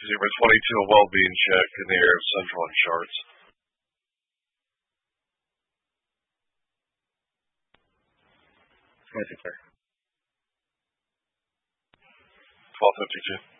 Zebra 22, a well-being check in the area of Central and Charts. Twenty-six, sir. 1252.